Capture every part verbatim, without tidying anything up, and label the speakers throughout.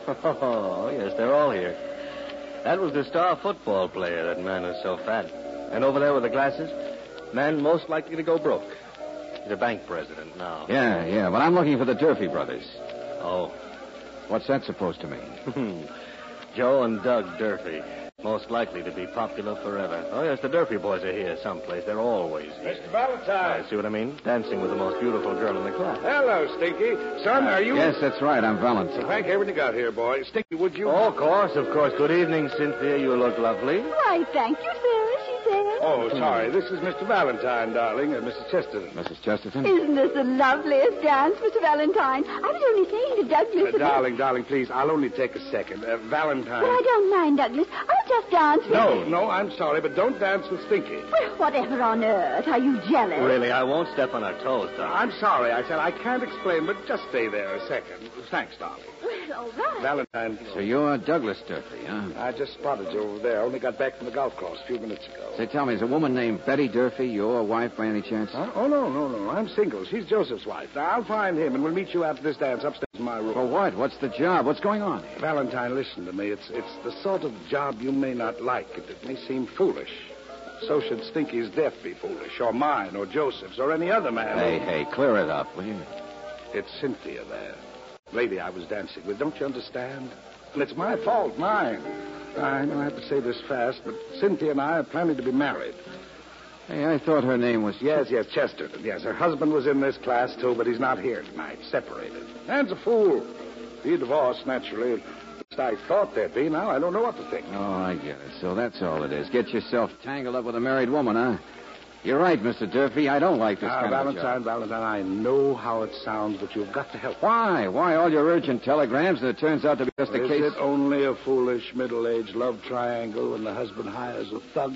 Speaker 1: Oh, yes, they're all here. That was the star football player, that man who's so fat. And over there with the glasses, man most likely to go broke. He's a bank president now.
Speaker 2: Yeah, yeah, but I'm looking for the Durfee brothers.
Speaker 1: Oh.
Speaker 2: What's that supposed to mean?
Speaker 1: Joe and Doug Durfee. Most likely to be popular forever. Oh, yes, the Durfee boys are here someplace. They're always here.
Speaker 3: Mister Valentine.
Speaker 1: I see what I mean? Dancing with the most beautiful girl in the class.
Speaker 3: Hello, Stinky. Son, are you...
Speaker 2: Yes, that's right. I'm Valentine.
Speaker 3: Thank heaven you got here, boy. Stinky, would you...
Speaker 1: Oh, of course, of course. Good evening, Cynthia. You look lovely.
Speaker 4: Why, thank you, sir, she said.
Speaker 3: Oh, sorry. This is Mister Valentine, darling, and Missus Chesterton.
Speaker 2: Missus Chesterton?
Speaker 4: Isn't this the loveliest dance, Mister Valentine? I was only saying to Douglas...
Speaker 3: Uh, darling, darling, please, I'll only take a second. Uh, Valentine...
Speaker 4: Well, I don't mind, Douglas. I'll just dance with
Speaker 3: No,
Speaker 4: you.
Speaker 3: no, I'm sorry, but don't dance with Stinky.
Speaker 4: Well, whatever on earth? Are you jealous?
Speaker 1: Really, I won't step on her toes, darling.
Speaker 3: I'm sorry, I said I can't explain, but just stay there a second. Thanks, darling.
Speaker 4: Well, all right.
Speaker 3: Valentine...
Speaker 2: So you're Douglas Durfee, huh?
Speaker 3: I just spotted you over there. I only got back from the golf course a few minutes ago.
Speaker 2: Say, tell me, is a woman named Betty Durfee your wife by any chance?
Speaker 3: Huh? Oh, no, no, no. I'm single. She's Joseph's wife. Now, I'll find him, and we'll meet you after this dance upstairs in my room.
Speaker 2: For what? What's the job? What's going on here?
Speaker 3: Valentine, listen to me. It's it's the sort of job you may not like. It, it may seem foolish. So should Stinky's death be foolish, or mine, or Joseph's, or any other man.
Speaker 2: Hey, hey, clear it up, will you?
Speaker 3: It's Cynthia there. Lady I was dancing with. Don't you understand? And it's my fault, mine. I know I have to say this fast, but Cynthia and I are planning to be married.
Speaker 2: Hey, I thought her name was...
Speaker 3: Yes, yes, Chesterton. Yes, her husband was in this class, too, but he's not here tonight. Separated. Man's a fool. Be divorced, naturally. At least I thought there'd be. Now I don't know what to think.
Speaker 2: Oh, I get it. So that's all it is. Get yourself tangled up with a married woman, huh? You're right, Mister Durfee. I don't like this
Speaker 3: Now,
Speaker 2: kind
Speaker 3: Valentine,
Speaker 2: of job.
Speaker 3: Valentine, I know how it sounds, but you've got to help.
Speaker 2: Why? Why all your urgent telegrams and it turns out to be just a
Speaker 3: Is
Speaker 2: case...
Speaker 3: it only a foolish middle-aged love triangle when the husband hires a thug?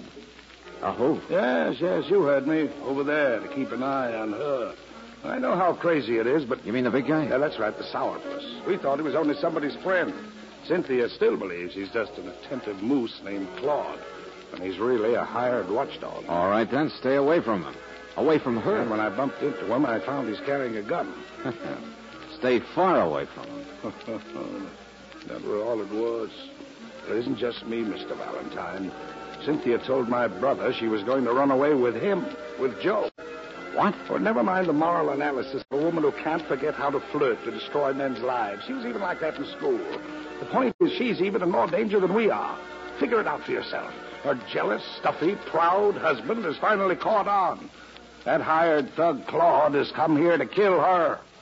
Speaker 2: A who?
Speaker 3: Yes, yes, you heard me. Over there to keep an eye on her. I know how crazy it is, but...
Speaker 2: You mean the big guy?
Speaker 3: Yeah, that's right, the sourpuss. We thought he was only somebody's friend. Cynthia still believes he's just an attentive moose named Claude, and he's really a hired watchdog.
Speaker 2: All right, then. Stay away from him. Away from her.
Speaker 3: And when I bumped into him, I found he's carrying a gun.
Speaker 2: Stay far away from him.
Speaker 3: That was all it was. It isn't just me, Mister Valentine. Cynthia told my brother she was going to run away with him, with Joe.
Speaker 2: What?
Speaker 3: Oh, never mind the moral analysis of a woman who can't forget how to flirt to destroy men's lives. She was even like that in school. The point is she's even in more danger than we are. Figure it out for yourself. Her jealous, stuffy, proud husband has finally caught on. That hired thug Claude has come here to kill her.